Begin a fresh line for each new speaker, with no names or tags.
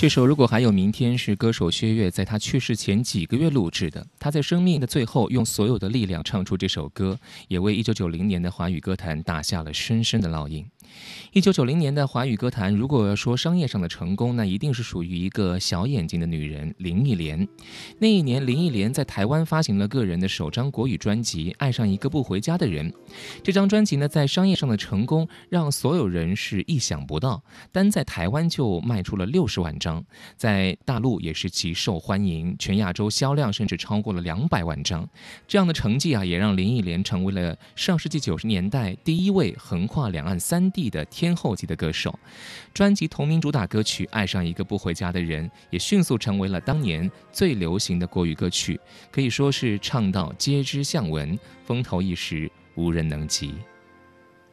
这首《如果还有明天》是歌手薛岳在他去世前几个月录制的。他在生命的最后用所有的力量唱出这首歌，也为1990年的华语歌坛打下了深深的烙印。1990年的华语歌坛，如果说商业上的成功，那一定是属于一个小眼睛的女人林忆莲。那一年，林忆莲在台湾发行了个人的首张国语专辑《爱上一个不回家的人》。这张专辑呢，在商业上的成功让所有人是意想不到，单在台湾就卖出了60万张，在大陆也是极受欢迎，全亚洲销量甚至超过了200万张。这样的成绩啊，也让林忆莲成为了上世纪90年代第一位横跨两岸3地的天后级的歌手。专辑同名主打歌曲《爱上一个不回家的人》也迅速成为了当年最流行的国语歌曲，可以说是唱到皆知巷闻，风头一时无人能及。